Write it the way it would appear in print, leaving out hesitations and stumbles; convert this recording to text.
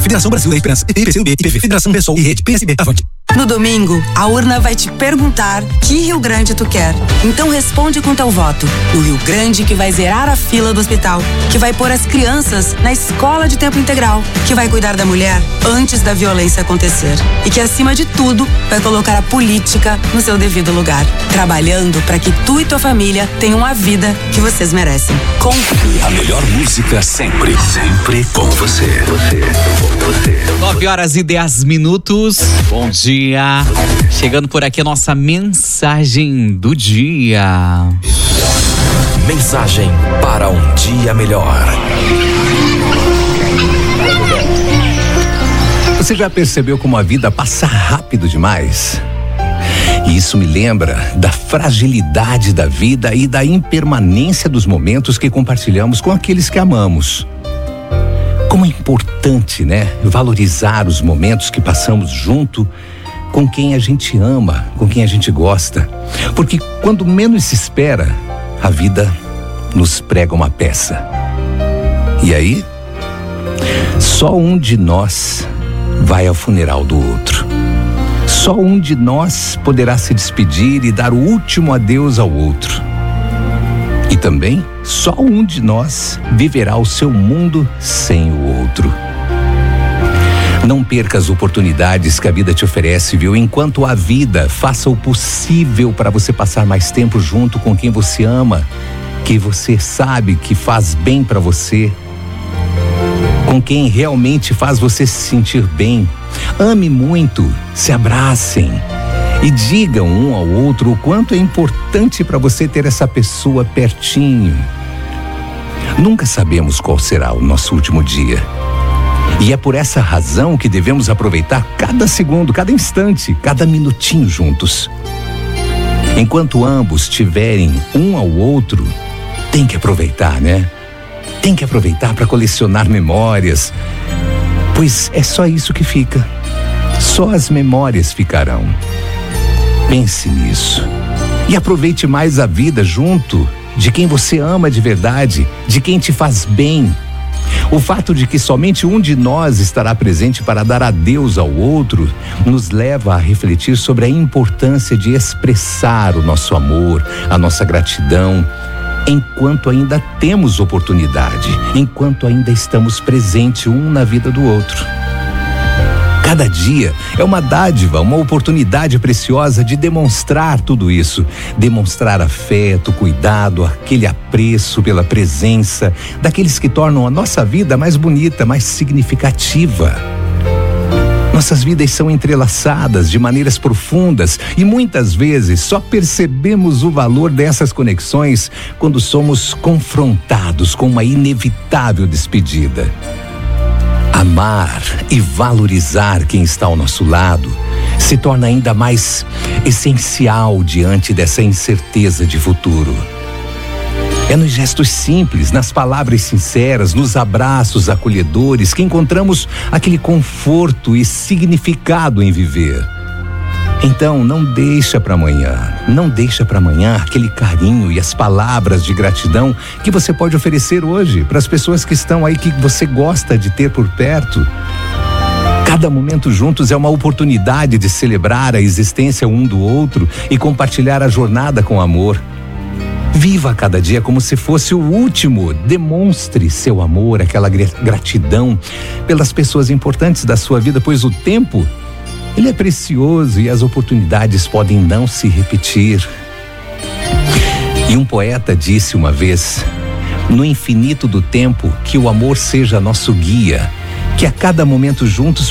Federação Brasil da Esperança, PCdoB, IPV, Federação PSOL e Rede PSB, Avante. No domingo, a urna vai te perguntar que Rio Grande tu quer. Então responde com teu voto. No Rio Grande que vai zerar a fila do hospital, que vai pôr as crianças na escola de tempo integral, que vai cuidar da mulher antes da violência acontecer e que, acima de tudo, vai colocar a política no seu devido lugar, trabalhando para que tu e tua família tenham a vida que vocês merecem. Confia. A melhor música sempre, sempre com você. 9h10. Bom dia. Chegando por aqui a nossa mensagem do dia. Mensagem para um dia melhor. Você já percebeu como a vida passa rápido demais? E isso me lembra da fragilidade da vida e da impermanência dos momentos que compartilhamos com aqueles que amamos. Como é importante, né? Valorizar os momentos que passamos junto com quem a gente ama, com quem a gente gosta. Porque quando menos se espera, a vida nos prega uma peça. E aí, só um de nós vai ao funeral do outro. Só um de nós poderá se despedir e dar o último adeus ao outro. E também, só um de nós viverá o seu mundo sem o outro. Não perca as oportunidades que a vida te oferece, viu? Enquanto há vida, faça o possível para você passar mais tempo junto com quem você ama, que você sabe que faz bem para você, com quem realmente faz você se sentir bem. Ame muito, se abracem e digam um ao outro o quanto é importante para você ter essa pessoa pertinho. Nunca sabemos qual será o nosso último dia. E é por essa razão que devemos aproveitar cada segundo, cada instante, cada minutinho juntos. Enquanto ambos tiverem um ao outro, tem que aproveitar, né? Tem que aproveitar para colecionar memórias, pois é só isso que fica. Só as memórias ficarão. Pense nisso e aproveite mais a vida junto de quem você ama de verdade, de quem te faz bem. O fato de que somente um de nós estará presente para dar adeus ao outro nos leva a refletir sobre a importância de expressar o nosso amor, a nossa gratidão, enquanto ainda temos oportunidade, enquanto ainda estamos presentes um na vida do outro. Cada dia é uma dádiva, uma oportunidade preciosa de demonstrar tudo isso. Demonstrar afeto, cuidado, aquele apreço pela presença daqueles que tornam a nossa vida mais bonita, mais significativa. Nossas vidas são entrelaçadas de maneiras profundas e muitas vezes só percebemos o valor dessas conexões quando somos confrontados com uma inevitável despedida. Amar e valorizar quem está ao nosso lado se torna ainda mais essencial diante dessa incerteza de futuro. É nos gestos simples, nas palavras sinceras, nos abraços acolhedores que encontramos aquele conforto e significado em viver. Então, não deixa para amanhã aquele carinho e as palavras de gratidão que você pode oferecer hoje para as pessoas que estão aí, que você gosta de ter por perto. Cada momento juntos é uma oportunidade de celebrar a existência um do outro e compartilhar a jornada com amor. Viva cada dia como se fosse o último. Demonstre seu amor, aquela gratidão pelas pessoas importantes da sua vida, pois o tempo, ele é precioso e as oportunidades podem não se repetir. E um poeta disse uma vez: no infinito do tempo, que o amor seja nosso guia, que a cada momento juntos